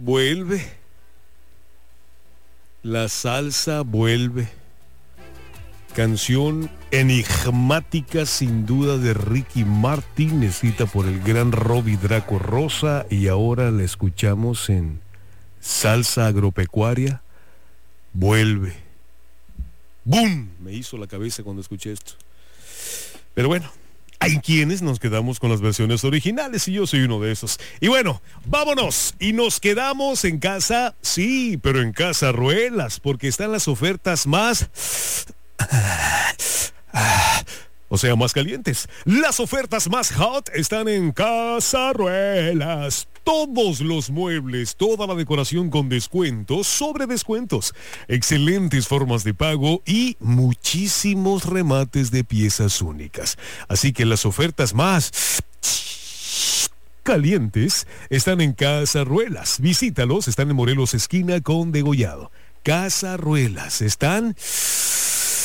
vuelve. La salsa vuelve. Canción enigmática sin duda de Ricky Martin, escrita por el gran Robbie Draco Rosa, y ahora la escuchamos en Salsa Agropecuaria. Vuelve. ¡Bum! Me hizo la cabeza cuando escuché esto. Pero bueno, hay quienes nos quedamos con las versiones originales y yo soy uno de esos. Y bueno, vámonos y nos quedamos en casa, sí, pero en Casa Ruelas, porque están las ofertas más... o sea, más calientes. Las ofertas más hot están en Casa Ruelas. Todos los muebles, toda la decoración con descuentos sobre descuentos, excelentes formas de pago y muchísimos remates de piezas únicas. Así que las ofertas más calientes están en Casa Ruelas. Visítalos, están en Morelos esquina con Degollado. Casa Ruelas, están